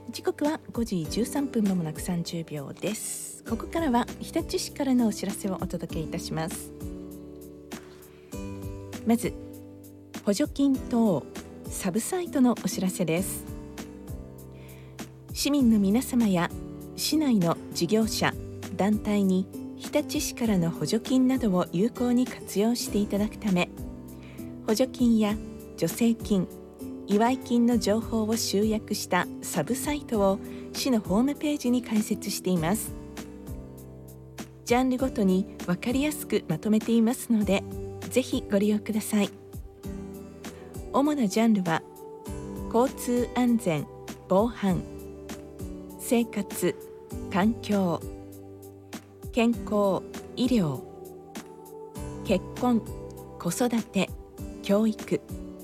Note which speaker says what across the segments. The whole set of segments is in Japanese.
Speaker 1: 時刻は5時13分まもなく30秒です。ここからは日立市からのお知らせをお届けいたします。まず補助金等サブサイトのお知らせです。市民の皆様や市内の事業者団体に日立市からの補助金などを有効に活用していただくため、補助金や助成金、祝い金の情報を集約したサブサイトを市のホームページに開設しています。ジャンルごとに分かりやすくまとめていますので、ぜひご利用ください。主なジャンルは交通安全・防犯、生活・環境、健康・医療、結婚・子育て・教育、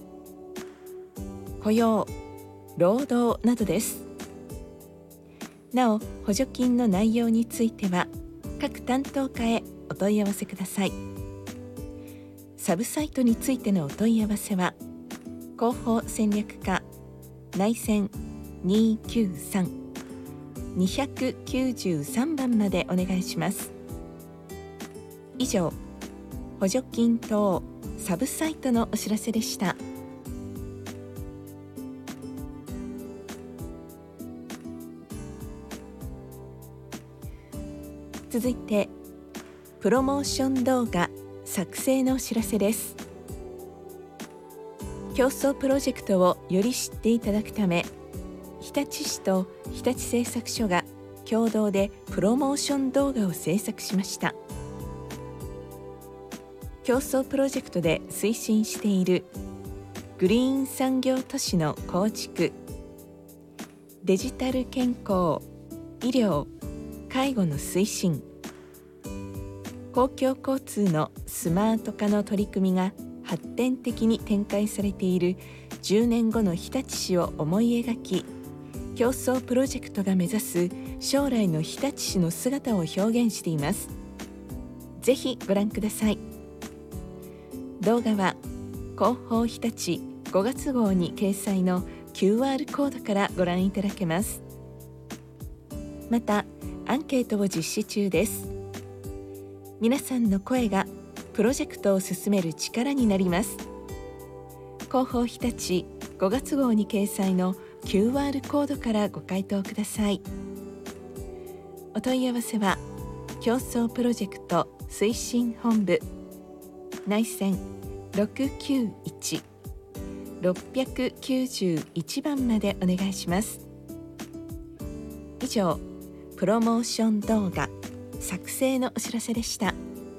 Speaker 1: 雇用・労働などです。なお、補助金の内容については各担当課へお問い合わせください。サブサイトについてのお問い合わせは広報戦略課内線293-293番までお願いします。以上、補助金等サブサイトのお知らせでした。続いてプロモーション動画作成のお知らせです。競争プロジェクトをより知っていただくため、日立市と日立製作所が共同でプロモーション動画を制作しました。競争プロジェクトで推進しているグリーン産業都市の構築、デジタル健康・医療・介護の推進、公共交通のスマート化の取り組みが発展的に展開されている10年後の日立市を思い描き、競争プロジェクトが目指す将来の日立市の姿を表現しています。ぜひご覧ください。動画は広報日立5月号に掲載の QR コードからご覧いただけます。またアンケートを実施中です。皆さんの声がプロジェクトを進める力になります。広報日立5月号に掲載の QR コードからご回答ください。お問い合わせは競争プロジェクト推進本部内線691-691番までお願いします。以上、プロモーション動画作成のお知らせでした。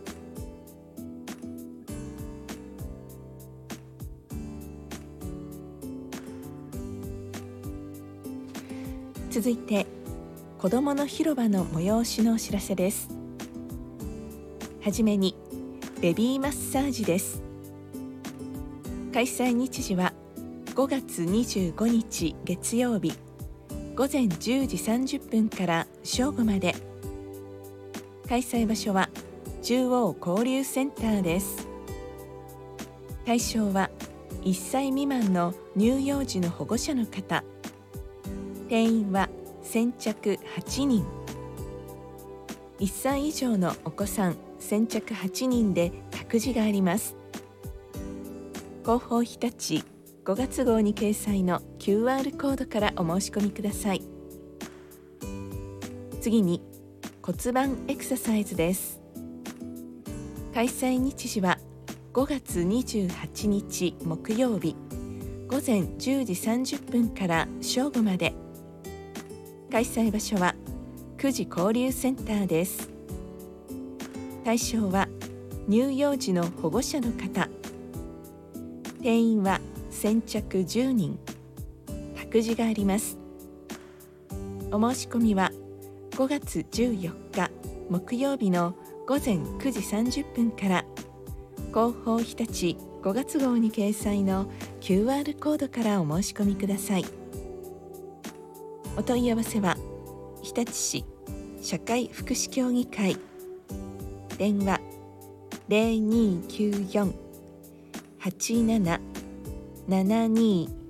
Speaker 1: 続いて子どもの広場の催しのお知らせです。はじめにベビーマッサージです。開催日時は5月25日月曜日午前10時30分から正午まで。開催場所は中央交流センターです。対象は1歳未満の乳幼児の保護者の方。定員は先着8人。1歳以上のお子さん先着8人で託児があります。広報日立5月号に掲載の QR コードからお申し込みください。次に骨盤エクササイズです。開催日時は5月28日木曜日午前10時30分から正午まで。開催場所は久慈交流センターです。対象は乳幼児の保護者の方。定員は先着10人。託児があります。お申し込みは5月14日木曜日の午前9時30分から広報日立5月号に掲載の QR コードからお申し込みください。お問い合わせは日立市社会福祉協議会電話 0294-8772